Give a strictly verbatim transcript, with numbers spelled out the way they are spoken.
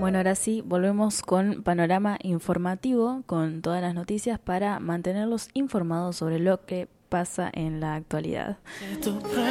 Bueno, ahora sí, volvemos con panorama informativo, con todas las noticias para mantenerlos informados sobre lo que pasa en la actualidad.